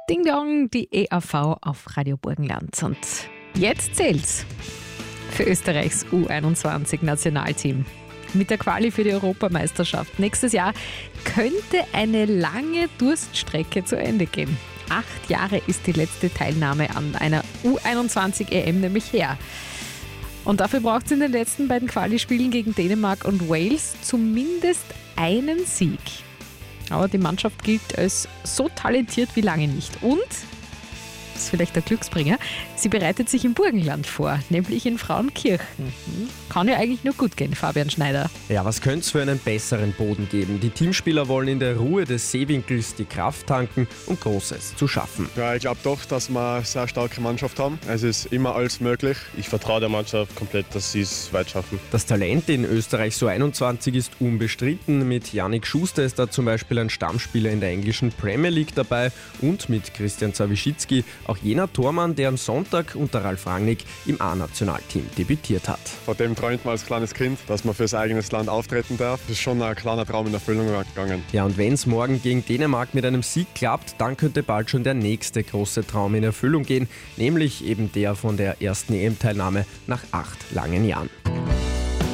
Ding Dong, die EAV auf Radio Burgenland. Und jetzt zählt's für Österreichs U21-Nationalteam. Mit der Quali für die Europameisterschaft nächstes Jahr könnte eine lange Durststrecke zu Ende gehen. 8 Jahre ist die letzte Teilnahme an einer U21-EM nämlich her. Und dafür braucht es in den letzten beiden Quali-Spielen gegen Dänemark und Wales zumindest einen Sieg. Aber die Mannschaft gilt als so talentiert wie lange nicht. Und, das ist vielleicht der Glücksbringer, sie bereitet sich im Burgenland vor, nämlich in Frauenkirchen. Kann ja eigentlich nur gut gehen, Fabian Schneider. Ja, was könnte es für einen besseren Boden geben? Die Teamspieler wollen in der Ruhe des Seewinkels die Kraft tanken und Großes zu schaffen. Ja, ich glaube doch, dass wir eine sehr starke Mannschaft haben. Es ist immer alles möglich. Ich vertraue der Mannschaft komplett, dass sie es weit schaffen. Das Talent in Österreichs U21 ist unbestritten. Mit Yannick Schuster ist da zum Beispiel ein Stammspieler in der englischen Premier League dabei und mit Christian Zawischicki auch jener Tormann, der am Sonntag unter Ralf Rangnick im A-Nationalteam debütiert hat. Von dem träumt man als kleines Kind, dass man für sein eigenes Land auftreten darf. Das ist schon ein kleiner Traum in Erfüllung gegangen. Ja, und wenn es morgen gegen Dänemark mit einem Sieg klappt, dann könnte bald schon der nächste große Traum in Erfüllung gehen, nämlich eben der von der ersten EM-Teilnahme nach 8 langen Jahren.